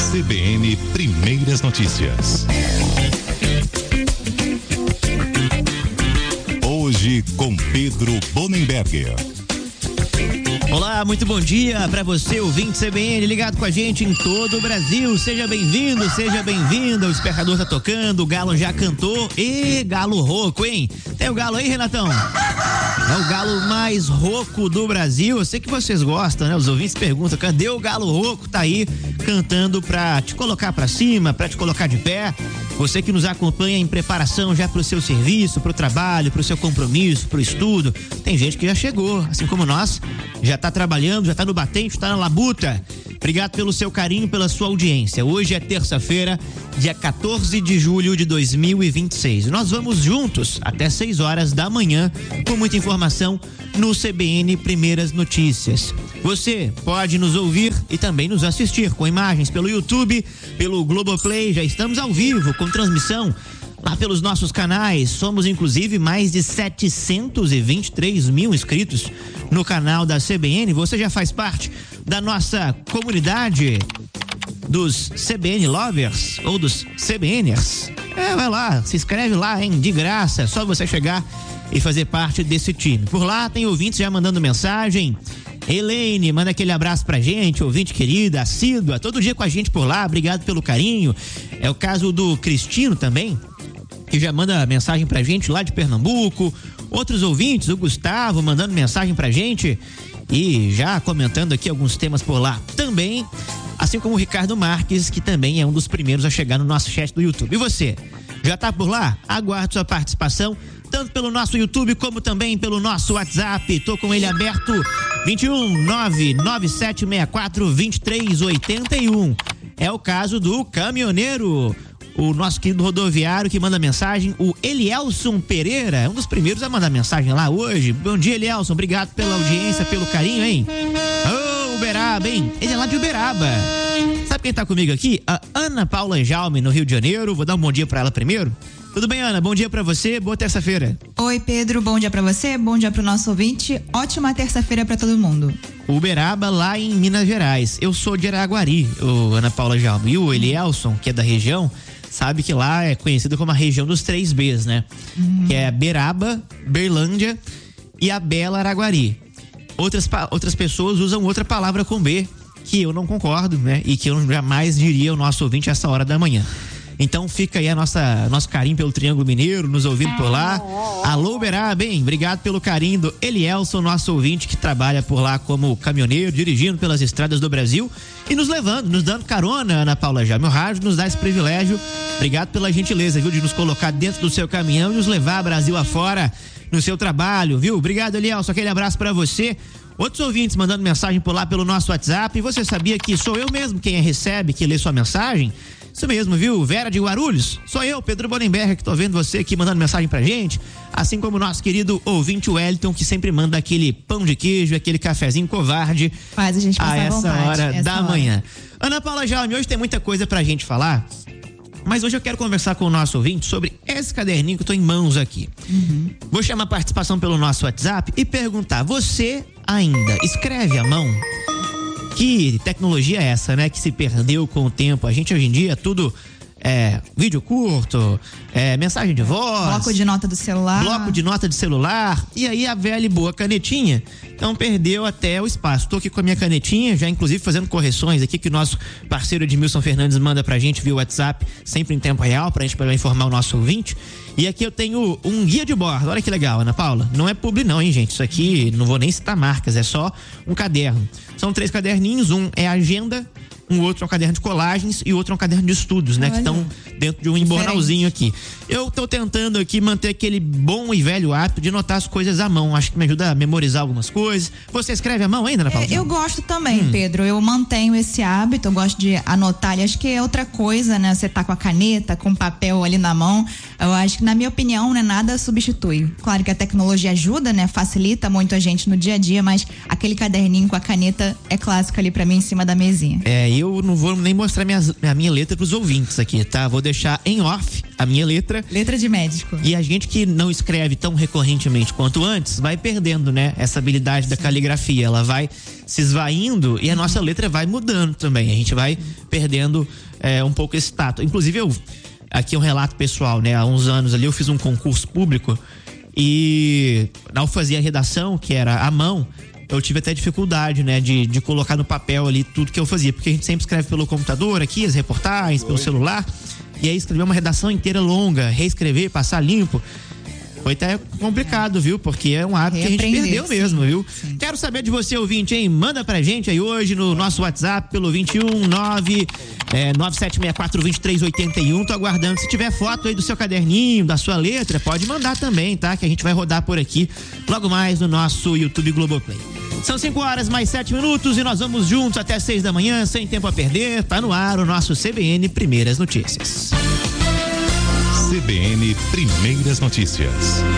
CBN Primeiras Notícias. Hoje com Pedro Bonenberger. Olá, muito bom dia para você, ouvinte CBN, ligado com a gente em todo o Brasil. Seja bem-vindo, seja bem-vinda. O despertador tá tocando, o galo já cantou. E galo rouco, hein? Tem o galo aí, Renatão? É o galo mais rouco do Brasil. Eu sei que vocês gostam, né? Os ouvintes perguntam, cadê o galo rouco? Tá aí cantando pra te colocar pra cima, pra te colocar de pé. Você que nos acompanha em preparação já pro seu serviço, pro trabalho, pro seu compromisso, pro estudo. Tem gente que já chegou, assim como nós, já tá trabalhando, já tá no batente, tá na labuta. Obrigado pelo seu carinho, pela sua audiência. Hoje é terça-feira, dia 14 de julho de 2026. Nós vamos juntos até 6 horas da manhã com muita informação no CBN Primeiras Notícias. Você pode nos ouvir e também nos assistir com imagens pelo YouTube, pelo Globoplay. Já estamos ao vivo com transmissão lá pelos nossos canais. Somos inclusive mais de 723 mil inscritos no canal da CBN. Você já faz parte da nossa comunidade dos CBN Lovers ou dos CBNers. Vai lá, se inscreve lá, hein? De graça, é só você chegar e fazer parte desse time. Por lá tem ouvintes já mandando mensagem. Elaine, manda aquele abraço pra gente, ouvinte querida, assídua, todo dia com a gente por lá, obrigado pelo carinho. É o caso do Cristino também, que já manda mensagem pra gente lá de Pernambuco. Outros ouvintes, o Gustavo mandando mensagem pra gente e já comentando aqui alguns temas por lá também, assim como o Ricardo Marques, que também é um dos primeiros a chegar no nosso chat do YouTube. E você, já tá por lá? Aguardo sua participação, tanto pelo nosso YouTube como também pelo nosso WhatsApp. Tô com ele aberto, 21 99764 2381. É o caso do caminhoneiro, o nosso querido rodoviário que manda mensagem, o Elielson Pereira, é um dos primeiros a mandar mensagem lá hoje. Bom dia, Elielson, obrigado pela audiência, pelo carinho, hein? Ô, Uberaba, hein? Ele é lá de Uberaba. Sabe quem tá comigo aqui? A Ana Paula Jaume, no Rio de Janeiro. Vou dar um bom dia pra ela primeiro. Tudo bem, Ana? Bom dia pra você, boa terça-feira. Oi, Pedro, bom dia pra você, bom dia pro nosso ouvinte, ótima terça-feira pra todo mundo. Uberaba, lá em Minas Gerais. Eu sou de Araguari, o Ana Paula Jaume. E o Elielson, que é da região, sabe que lá é conhecido como a região dos 3 Bs, né? Que é Beraba, Berlândia e a Bela Araguari. Outras pessoas usam outra palavra com B, que eu não concordo, né? E que eu jamais diria ao nosso ouvinte a essa hora da manhã. Então fica aí nosso carinho pelo Triângulo Mineiro, nos ouvindo por lá. Alô, Uberaba, hein? Obrigado pelo carinho do Elielson, nosso ouvinte que trabalha por lá como caminhoneiro, dirigindo pelas estradas do Brasil e nos levando, nos dando carona, Ana Paula já. Meu rádio nos dá esse privilégio. Obrigado pela gentileza, viu? De nos colocar dentro do seu caminhão e nos levar Brasil afora no seu trabalho, viu? Obrigado, Elielson. Aquele abraço pra você. Outros ouvintes mandando mensagem por lá pelo nosso WhatsApp. E você sabia que sou eu mesmo quem recebe, que lê sua mensagem? Isso mesmo, viu? Vera de Guarulhos, sou eu, Pedro Bonenberger, que tô vendo você aqui mandando mensagem pra gente, assim como o nosso querido ouvinte Wellington, que sempre manda aquele pão de queijo, aquele cafezinho covarde. Faz a gente passar a essa vontade, hora da manhã. Ana Paula Jaume, hoje tem muita coisa pra gente falar, mas hoje eu quero conversar com o nosso ouvinte sobre esse caderninho que eu tô em mãos aqui. Vou chamar a participação pelo nosso WhatsApp e perguntar, você ainda escreve à mão? Que tecnologia é essa, né? Que se perdeu com o tempo. A gente hoje em dia tudo vídeo curto, mensagem de voz. Bloco de nota do celular. Bloco de nota de celular. E aí a velha e boa canetinha. Então perdeu até o espaço. Tô aqui com a minha canetinha, já inclusive fazendo correções aqui que o nosso parceiro Edmilson Fernandes manda pra gente via WhatsApp, sempre em tempo real, pra gente poder informar o nosso ouvinte. E aqui eu tenho um guia de bordo. Olha que legal, Ana Paula. Não é publi não, hein, gente? Isso aqui, não vou nem citar marcas, é só um caderno. São 3 caderninhos, um é agenda, um outro é um caderno de colagens e outro é um caderno de estudos, né? Olha. Que estão dentro de um embornalzinho aqui. Eu tô tentando aqui manter aquele bom e velho hábito de anotar as coisas à mão. Acho que me ajuda a memorizar algumas coisas. Você escreve à mão ainda, Ana Paula? Eu gosto também, Pedro. Eu mantenho esse hábito, eu gosto de anotar. E acho que é outra coisa, né? Você tá com a caneta, com o papel ali na mão. Eu acho que, na minha opinião, né, nada substitui. Claro que a tecnologia ajuda, né? Facilita muito a gente no dia a dia, mas aquele caderninho com a caneta é clássico ali pra mim em cima da mesinha. Eu não vou nem mostrar a minha letra pros ouvintes aqui, tá? Vou deixar em off a minha letra. Letra de médico. E a gente que não escreve tão recorrentemente quanto antes, vai perdendo, né? Essa habilidade da caligrafia. Ela vai se esvaindo e a nossa letra vai mudando também. A gente vai perdendo um pouco esse tato. Inclusive, aqui é um relato pessoal, né? Há uns anos ali eu fiz um concurso público e ao fazer a redação, que era à mão, eu tive até dificuldade, né, de colocar no papel ali tudo que eu fazia, porque a gente sempre escreve pelo computador aqui, as reportagens, pelo celular, e aí escrever uma redação inteira longa, reescrever, passar limpo, foi até complicado, viu? Porque é um hábito que a gente perdeu mesmo, viu? Sim. Quero saber de você, ouvinte, hein? Manda pra gente aí hoje no nosso WhatsApp pelo 21997642381. Tô aguardando. Se tiver foto aí do seu caderninho, da sua letra, pode mandar também, tá? Que a gente vai rodar por aqui logo mais no nosso YouTube Globoplay. São 5h mais 7 e nós vamos juntos até 6 da manhã, sem tempo a perder. Tá no ar o nosso CBN Primeiras Notícias. CBN Primeiras Notícias.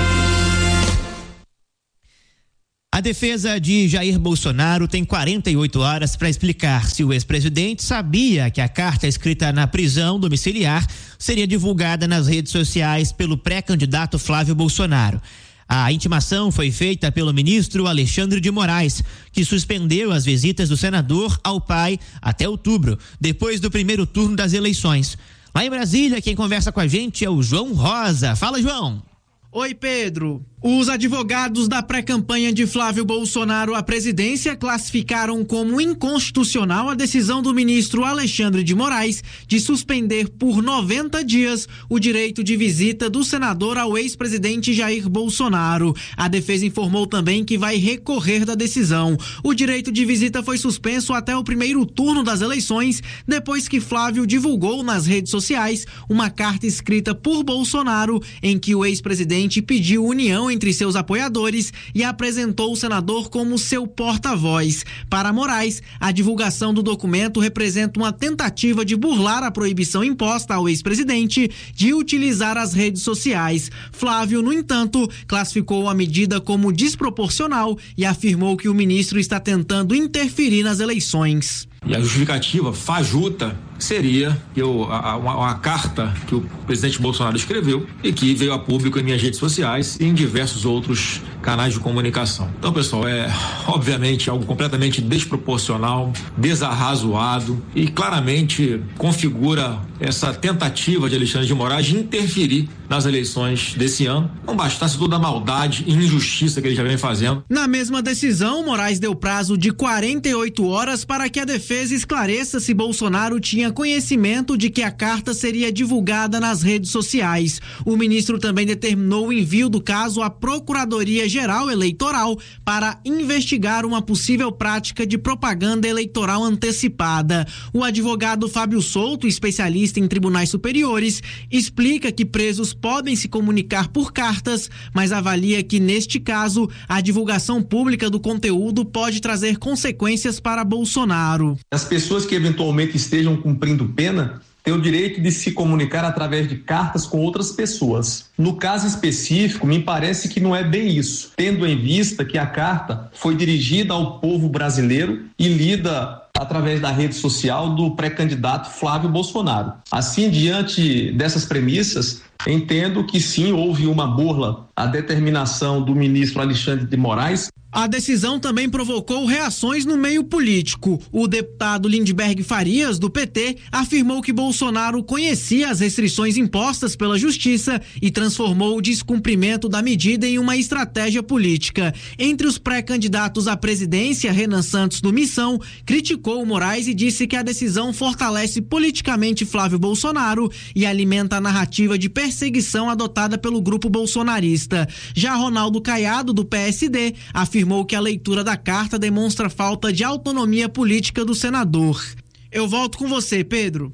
A defesa de Jair Bolsonaro tem 48 horas para explicar se o ex-presidente sabia que a carta escrita na prisão domiciliar seria divulgada nas redes sociais pelo pré-candidato Flávio Bolsonaro. A intimação foi feita pelo ministro Alexandre de Moraes, que suspendeu as visitas do senador ao pai até outubro, depois do primeiro turno das eleições. Lá em Brasília, quem conversa com a gente é o João Rosa. Fala, João. Oi, Pedro. Os advogados da pré-campanha de Flávio Bolsonaro à presidência classificaram como inconstitucional a decisão do ministro Alexandre de Moraes de suspender por 90 dias o direito de visita do senador ao ex-presidente Jair Bolsonaro. A defesa informou também que vai recorrer da decisão. O direito de visita foi suspenso até o primeiro turno das eleições, depois que Flávio divulgou nas redes sociais uma carta escrita por Bolsonaro em que o ex-presidente pediu união entre seus apoiadores e apresentou o senador como seu porta-voz. Para Moraes, a divulgação do documento representa uma tentativa de burlar a proibição imposta ao ex-presidente de utilizar as redes sociais. Flávio, no entanto, classificou a medida como desproporcional e afirmou que o ministro está tentando interferir nas eleições. E a justificativa fajuta seria que uma carta que o presidente Bolsonaro escreveu e que veio a público em minhas redes sociais e em diversos outros canais de comunicação. Então, pessoal, é obviamente algo completamente desproporcional, desarrazoado e claramente configura essa tentativa de Alexandre de Moraes de interferir nas eleições desse ano. Não bastasse toda a maldade e injustiça que ele já vem fazendo. Na mesma decisão, Moraes deu prazo de 48 horas para que a defesa esclareça se Bolsonaro tinha conhecimento de que a carta seria divulgada nas redes sociais. O ministro também determinou o envio do caso à Procuradoria-Geral Eleitoral para investigar uma possível prática de propaganda eleitoral antecipada. O advogado Fábio Souto, especialista em tribunais superiores, explica que presos podem se comunicar por cartas, mas avalia que, neste caso, a divulgação pública do conteúdo pode trazer consequências para Bolsonaro. As pessoas que eventualmente estejam cumprindo pena têm o direito de se comunicar através de cartas com outras pessoas. No caso específico, me parece que não é bem isso, tendo em vista que a carta foi dirigida ao povo brasileiro e lida através da rede social do pré-candidato Flávio Bolsonaro. Assim, diante dessas premissas, entendo que sim, houve uma burla à determinação do ministro Alexandre de Moraes. A decisão também provocou reações no meio político. O deputado Lindbergh Farias, do PT, afirmou que Bolsonaro conhecia as restrições impostas pela Justiça e transformou o descumprimento da medida em uma estratégia política. Entre os pré-candidatos à presidência, Renan Santos, do Missão, criticou Moraes e disse que a decisão fortalece politicamente Flávio Bolsonaro e alimenta a narrativa de perseguição adotada pelo grupo bolsonarista. Já Ronaldo Caiado, do PSD, afirmou que a leitura da carta demonstra falta de autonomia política do senador. Eu volto com você, Pedro.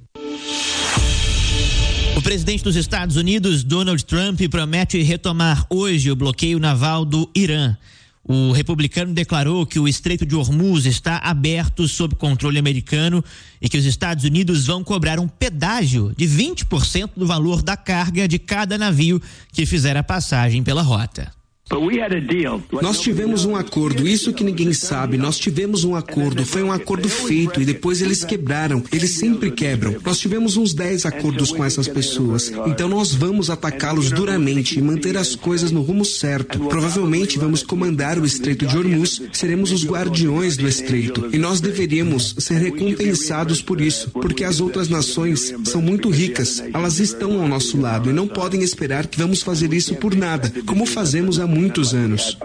O presidente dos Estados Unidos, Donald Trump, promete retomar hoje o bloqueio naval do Irã. O republicano declarou que o Estreito de Hormuz está aberto sob controle americano e que os Estados Unidos vão cobrar um pedágio de 20% do valor da carga de cada navio que fizer a passagem pela rota. Nós tivemos um acordo, isso que ninguém sabe, nós tivemos um acordo, foi um acordo feito e depois eles quebraram, eles sempre quebram. Nós tivemos uns 10 acordos com essas pessoas, então nós vamos atacá-los duramente e manter as coisas no rumo certo. Provavelmente vamos comandar o Estreito de Hormuz, seremos os guardiões do Estreito e nós deveríamos ser recompensados por isso, porque as outras nações são muito ricas, elas estão ao nosso lado e não podem esperar que vamos fazer isso por nada, como fazemos há muitos anos.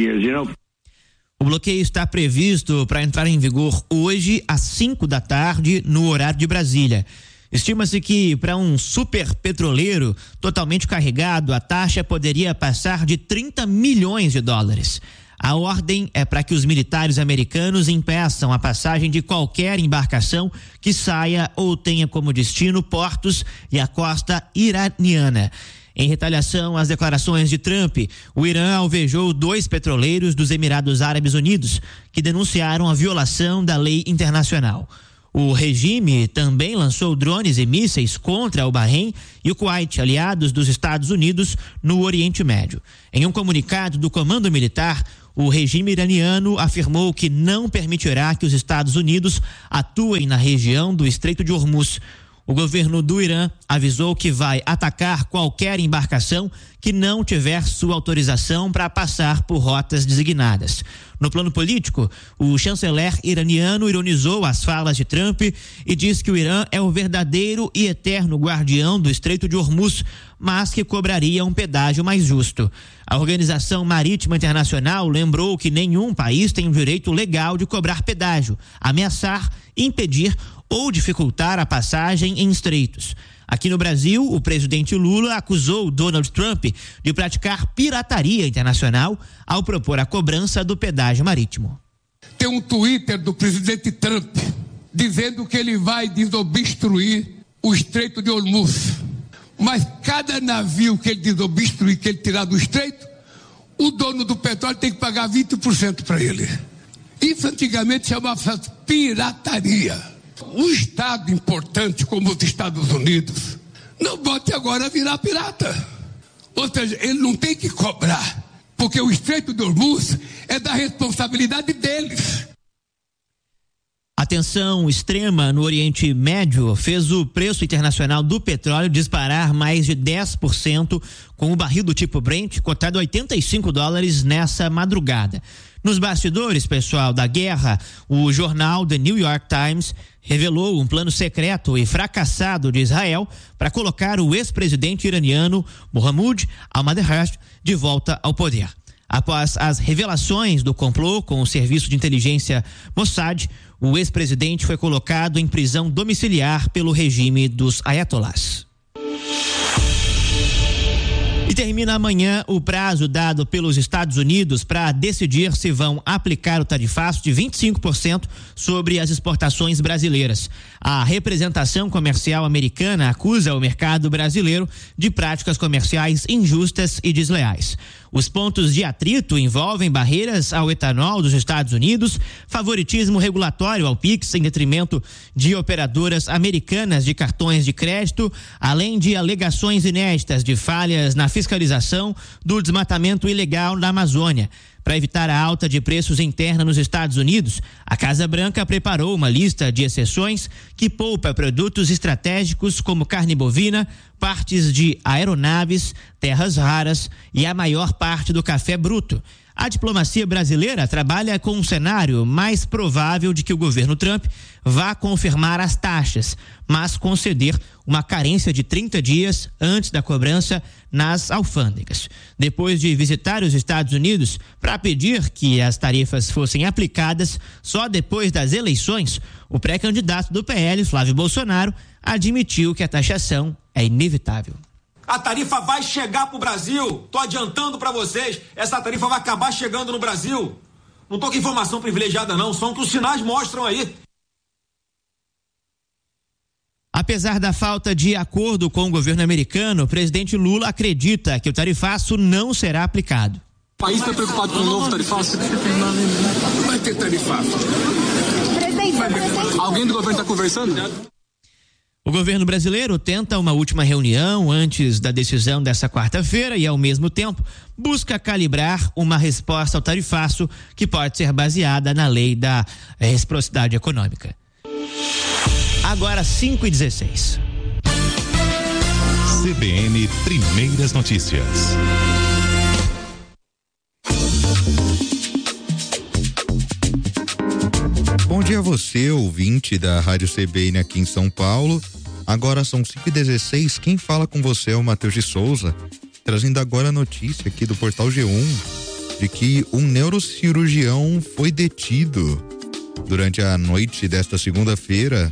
O bloqueio está previsto para entrar em vigor hoje às 5 da tarde no horário de Brasília. Estima-se que para um super petroleiro totalmente carregado, a taxa poderia passar de 30 milhões de dólares. A ordem é para que os militares americanos impeçam a passagem de qualquer embarcação que saia ou tenha como destino portos e a costa iraniana. Em retaliação às declarações de Trump, o Irã alvejou 2 petroleiros dos Emirados Árabes Unidos, que denunciaram a violação da lei internacional. O regime também lançou drones e mísseis contra o Bahrein e o Kuwait, aliados dos Estados Unidos no Oriente Médio. Em um comunicado do Comando Militar, o regime iraniano afirmou que não permitirá que os Estados Unidos atuem na região do Estreito de Hormuz. O governo do Irã avisou que vai atacar qualquer embarcação que não tiver sua autorização para passar por rotas designadas. No plano político, o chanceler iraniano ironizou as falas de Trump e diz que o Irã é o verdadeiro e eterno guardião do Estreito de Hormuz, mas que cobraria um pedágio mais justo. A Organização Marítima Internacional lembrou que nenhum país tem o direito legal de cobrar pedágio, ameaçar, impedir ou dificultar a passagem em estreitos. Aqui no Brasil, o presidente Lula acusou Donald Trump de praticar pirataria internacional ao propor a cobrança do pedágio marítimo. Tem um Twitter do presidente Trump dizendo que ele vai desobstruir o Estreito de Hormuz. Mas cada navio que ele desobstruir, que ele tirar do estreito, o dono do petróleo tem que pagar 20% para ele. Isso antigamente chamava pirataria. Um Estado importante como os Estados Unidos não pode agora virar pirata. Ou seja, ele não tem que cobrar, porque o Estreito de Hormuz é da responsabilidade deles. A tensão extrema no Oriente Médio fez o preço internacional do petróleo disparar mais de 10%, com o barril do tipo Brent cotado a $85 nessa madrugada. Nos bastidores, pessoal, da guerra, o jornal The New York Times revelou um plano secreto e fracassado de Israel para colocar o ex-presidente iraniano Mohammad Ahmadinejad de volta ao poder. Após as revelações do complô com o serviço de inteligência Mossad, o ex-presidente foi colocado em prisão domiciliar pelo regime dos ayatollahs. E termina amanhã o prazo dado pelos Estados Unidos para decidir se vão aplicar o tarifaço de 25% sobre as exportações brasileiras. A representação comercial americana acusa o mercado brasileiro de práticas comerciais injustas e desleais. Os pontos de atrito envolvem barreiras ao etanol dos Estados Unidos, favoritismo regulatório ao Pix em detrimento de operadoras americanas de cartões de crédito, além de alegações inéditas de falhas na fiscalização do desmatamento ilegal na Amazônia. Para evitar a alta de preços interna nos Estados Unidos, a Casa Branca preparou uma lista de exceções que poupa produtos estratégicos como carne bovina, partes de aeronaves, terras raras e a maior parte do café bruto. A diplomacia brasileira trabalha com um cenário mais provável de que o governo Trump vá confirmar as taxas, mas conceder uma carência de 30 dias antes da cobrança nas alfândegas. Depois de visitar os Estados Unidos para pedir que as tarifas fossem aplicadas só depois das eleições, o pré-candidato do PL, Flávio Bolsonaro, admitiu que a taxação é inevitável. A tarifa vai chegar pro Brasil. Tô adiantando para vocês. Essa tarifa vai acabar chegando no Brasil. Não tô com informação privilegiada não, são que os sinais mostram aí. Apesar da falta de acordo com o governo americano, o presidente Lula acredita que o tarifaço não será aplicado. O país está preocupado com o novo tarifaço? Não vai ter tarifaço. Alguém do governo está conversando? O governo brasileiro tenta uma última reunião antes da decisão dessa quarta-feira e, ao mesmo tempo, busca calibrar uma resposta ao tarifaço que pode ser baseada na lei da reciprocidade econômica. Agora 5h16. CBN Primeiras Notícias. Bom dia a você, ouvinte da Rádio CBN aqui em São Paulo. Agora são 5h16, quem fala com você é o Matheus de Souza, trazendo agora a notícia aqui do portal G1 de que um neurocirurgião foi detido durante a noite desta segunda-feira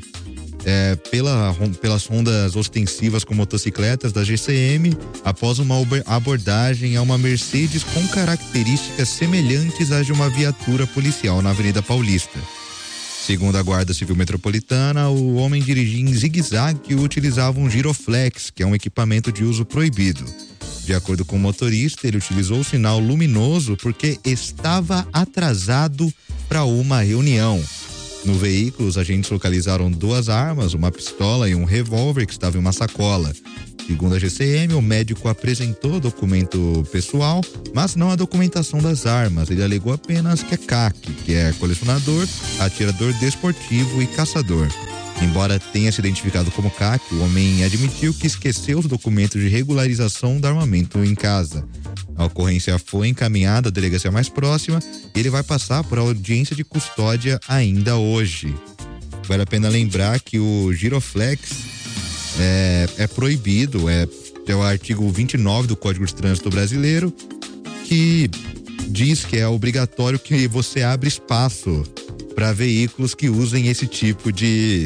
pelas rondas ostensivas com motocicletas da GCM após uma abordagem a uma Mercedes com características semelhantes às de uma viatura policial na Avenida Paulista. Segundo a Guarda Civil Metropolitana, o homem dirigia em zigue-zague e utilizava um giroflex, que é um equipamento de uso proibido. De acordo com o motorista, ele utilizou o sinal luminoso porque estava atrasado para uma reunião. No veículo, os agentes localizaram 2 armas, uma pistola e um revólver que estava em uma sacola. Segundo a GCM, o médico apresentou documento pessoal, mas não a documentação das armas. Ele alegou apenas que é CAC, que é colecionador, atirador desportivo e caçador. Embora tenha se identificado como CAC, o homem admitiu que esqueceu os documentos de regularização do armamento em casa. A ocorrência foi encaminhada à delegacia mais próxima e ele vai passar por audiência de custódia ainda hoje. Vale a pena lembrar que o giroflex é proibido, é o artigo 29 do Código de Trânsito Brasileiro, que diz que é obrigatório que você abra espaço para veículos que usem esse tipo de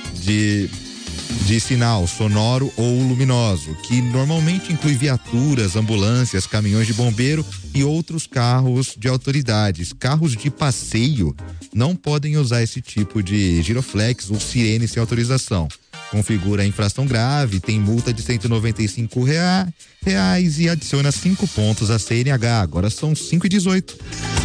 sinal sonoro ou luminoso, que normalmente inclui viaturas, ambulâncias, caminhões de bombeiro e outros carros de autoridades. Carros de passeio não podem usar esse tipo de giroflex ou sirene sem autorização. Configura a infração grave, tem multa de R$195 e adiciona 5 pontos à CNH. Agora são 5h18.